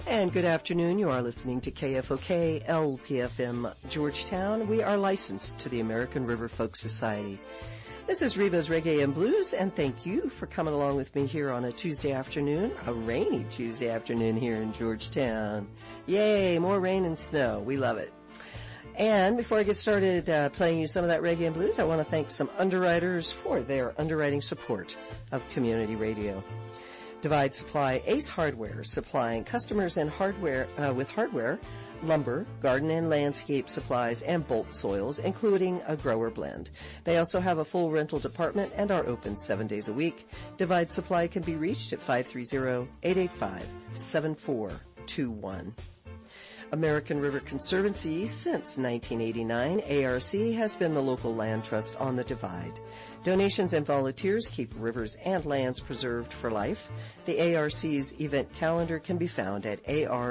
And good afternoon. You are listening to KFOK LPFM Georgetown. We are licensed to the American River Folk Society. This is Reva's Reggae and Blues, and thank you for coming along with me here on a Tuesday afternoon, a rainy Tuesday afternoon here in Georgetown. Yay, more rain and snow. We love it. And before I get started playing you some of that reggae and blues, I want to thank some underwriters for their underwriting support of community radio. Divide Supply, Ace Hardware, supplying customers and hardware with hardware, lumber, garden and landscape supplies, and bulk soils, including a grower blend. They also have a full rental department and are open 7 days a week. Divide Supply can be reached at 530-885-7421. American River Conservancy since 1989. ARC has been the local land trust on the Divide. Donations and volunteers keep rivers and lands preserved for life. The ARC's event calendar can be found at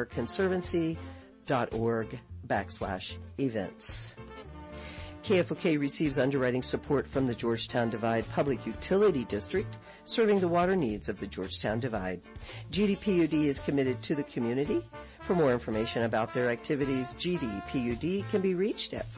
arconservancy.org/events. KFOK receives underwriting support from the Georgetown Divide Public Utility District, serving the water needs of the Georgetown Divide. GDPUD is committed to the community. For more information about their activities, GDPUD can be reached at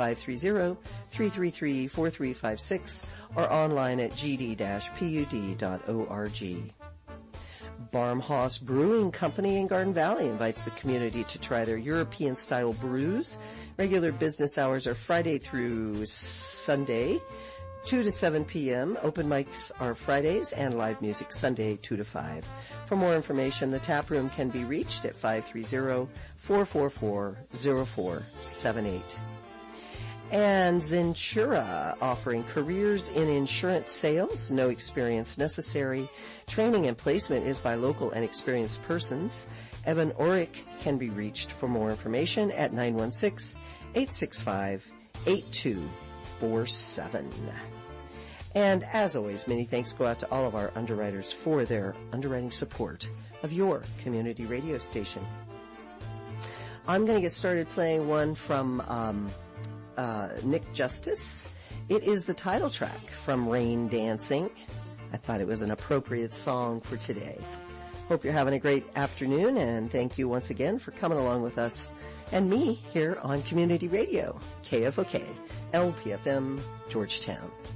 530-333-4356 or online at gd-pud.org. Barmhouse Brewing Company in Garden Valley invites the community to try their European-style brews. Regular business hours are Friday through Sunday, 2 to 7 p.m. Open mics are Fridays and live music Sunday, 2 to 5. For more information, the tap room can be reached at 530-444-0478. And Zentura, offering careers in insurance sales, no experience necessary. Training and placement is by local and experienced persons. Evan Orick can be reached for more information at 916-865-8247. And as always, many thanks go out to all of our underwriters for their underwriting support of your community radio station. I'm going to get started playing one from Nick Justice. It is the title track from Rain Dancing. I thought it was an appropriate song for today. Hope you're having a great afternoon, and thank you once again for coming along with us and me here on Community Radio, KFOK, LPFM, Georgetown.